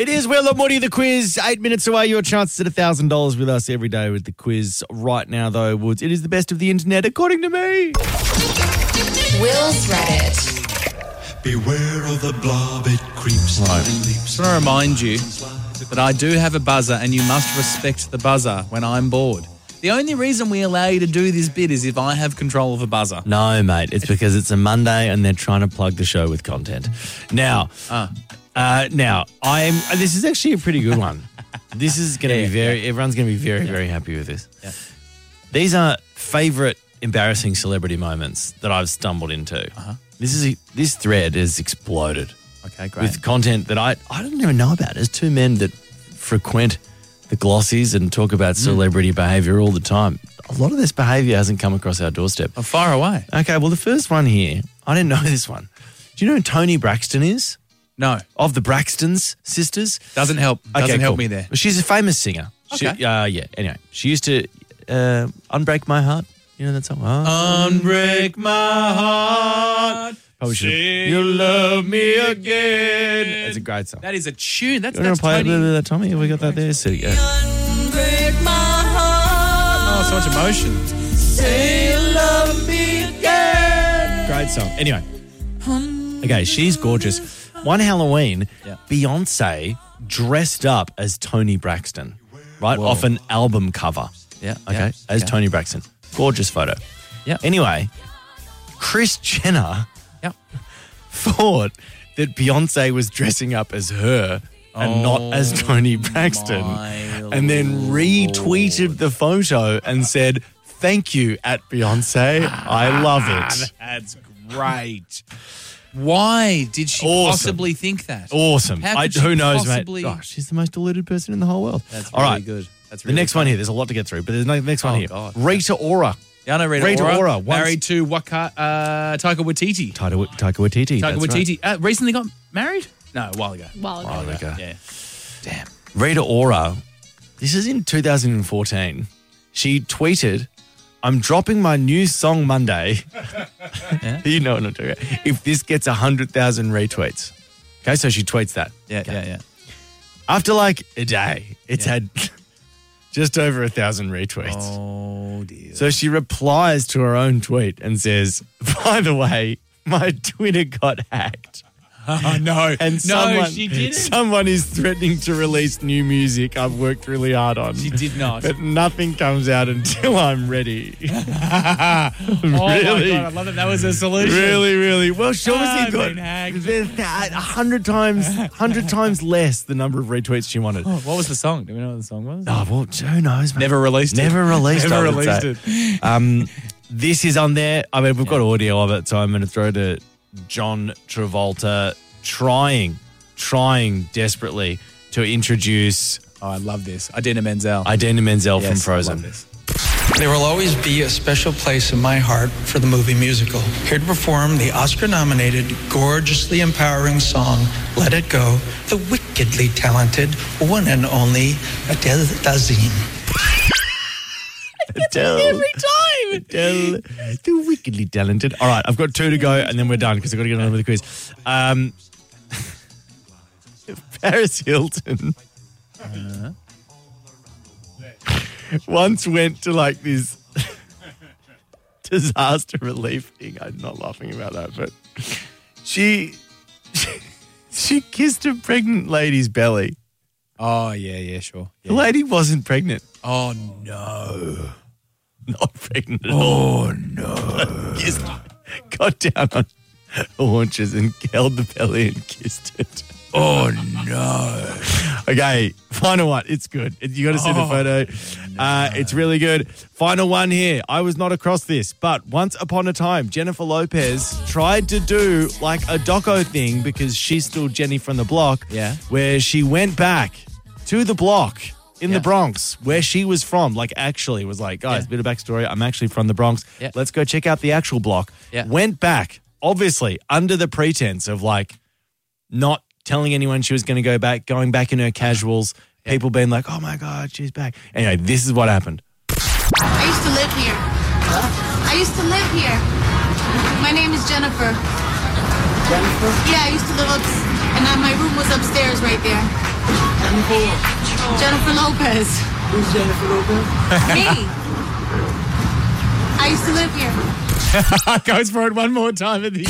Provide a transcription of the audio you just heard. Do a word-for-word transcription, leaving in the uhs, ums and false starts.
It is Will or Moody, the quiz. Eight minutes away, your chance at one thousand dollars with us every day with the quiz. Right now, though, Woods, it is the best of the internet, according to me. Will's Reddit. Beware of the blob, it creeps Right. and leaps. I just want to remind you that I do have a buzzer and you must respect the buzzer when I'm bored. The only reason we allow you to do this bit is if I have control of a buzzer. No, mate, it's because it's a Monday and they're trying to plug the show with content. Now, Ah. uh, now I'm. This is actually a pretty good one. This is going to Yeah, be very. Everyone's going to be very, very happy with this. Yeah. These are favourite embarrassing celebrity moments that I've stumbled into. Uh-huh. This is this thread has exploded. Okay, great. With content that I I didn't even know about. There's two men that frequent the glossies and talk about celebrity behaviour all the time. A lot of this behaviour hasn't come across our doorstep. Oh, far away. Okay, well, the first one here, I didn't know this one. Do you know who Toni Braxton is? No, Of the Braxtons sisters? doesn't help. Doesn't help cool. me there. Well, she's a famous singer. She, Okay. uh, yeah, anyway. She used to uh, Unbreak My Heart. You know that song? Oh. Unbreak my heart. Probably should have- Say You love me again. It's a great song. That is a tune. That's, You want that's to play a Tony. little bit of that, Tommy? Have we got that there? So, yeah. Oh, so much emotion. Say you love me again. Great song. Anyway. Okay, she's gorgeous. One Halloween, Yeah. Beyonce dressed up as Toni Braxton, right? Whoa. Off an album cover. Yeah. Okay, yeah, as okay. Toni Braxton. Gorgeous photo. Yeah. Anyway, Kris Jenner Yeah. thought that Beyonce was dressing up as her and not as Toni Braxton, my and then retweeted the photo and said, "Thank you at Beyonce. I love it." That's great. Why did she Awesome. possibly think that? Awesome. How I, could she who knows, possibly- mate? Oh, she's the most deluded person in the whole world. That's All really right. good. That's The really next one here, there's a lot to get through, but there's no next one Oh, here. God. Rita Ora. Yeah, I know Rita, Rita Ora. Ora, once- Married to Waka, uh, Taika Waititi. Taika, Taika Waititi. Taika that's right. Waititi. Uh, recently got married? No, a while ago. While ago. Oh, okay. Yeah. Damn. Rita Ora, this is in two thousand fourteen. She tweeted, "I'm dropping my new song Monday." Yeah. You know what I'm talking about. If this gets one hundred thousand retweets. Okay, so she tweets that. Yeah, Okay. yeah, yeah. After like a day, it's Yeah. had just over a thousand retweets. Oh, dear. So she replies to her own tweet and says, "By the way, my Twitter got hacked. Oh, no. And no, someone, she didn't. someone is threatening to release new music I've worked really hard on. She did not. But nothing comes out until I'm ready." Oh, my Really? God. I love that that was a solution. Really, really. Well, she I've obviously got been hacked. a hundred times, hundred times less the number of retweets she wanted. Oh, what was the song? Do we know what the song was? Oh, well, who knows, mate? Never released it. Never released Never I would released say. Um, this is on there. I mean, we've got audio of it, so I'm going to throw to John Travolta trying, trying desperately to introduce Oh, I love this. Idina Menzel. Idina Menzel from Yes, I Frozen. love this. There will always be a special place in my heart for the movie musical. Here to perform the Oscar-nominated, gorgeously empowering song, Let It Go, the wickedly talented, one and only Adele Dazeem. Adele. Every time. Adele. The wickedly talented. All right, I've got two to go and then we're done because I've got to get on with the quiz. Um, Paris Hilton Uh-huh. once went to like this disaster relief thing. I'm not laughing about that, but she, she, she kissed a pregnant lady's belly. Oh, yeah, yeah, sure. The Yeah. lady wasn't pregnant. Oh, no. Not pregnant at all. Oh, no. Kissed, got down on her haunches and held the belly and kissed it. Oh, no. Okay, final one. It's good. You got to see the Oh, photo. Uh, it's really good. Final one here. I was not across this, but once upon a time, Jennifer Lopez tried to do like a doco thing because she's still Jenny from the block. Yeah. Where she went back to the block in Yeah. the Bronx where she was from. Like actually was like, guys, Yeah. bit of backstory. I'm actually from the Bronx. Yeah. Let's go check out the actual block. Yeah. Went back, obviously, under the pretense of like not telling anyone she was going to go back, going back in her casuals, people being like, oh my God, she's back. Anyway, this is what happened. I used to live here. I used to live here. My name is Jennifer. Jennifer? Yeah, I used to live up, and uh, my room was upstairs right there. Jennifer Lopez. Who's Jennifer Lopez? Me. I used to live here. Goes for it one more time at the